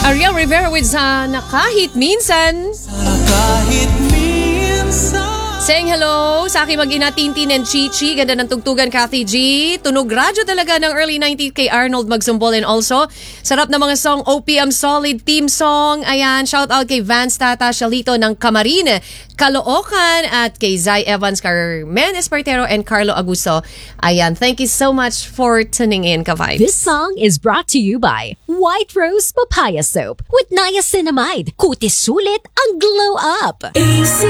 Ariel Rivera with Sana Kahit Minsan. Kahit minsan. Saying hello sa aking mag-ina Tintin and Chichi. Ganda ng tugtugan, Kathy G. Tunog radyo talaga ng early 90s kay Arnold Magsumbol. And also, sarap na mga song, OPM Solid Team Song. Ayan, shout out kay Vance Tata Shalito ng Camarines, Caloocan, at kay Zai Evans, Carmen Espartero, and Carlo Agusto. Ayan, thank you so much for tuning in, Ka-Vibes. This song is brought to you by White Rose Papaya Soap with niacinamide. Kutis sulit ang glow up.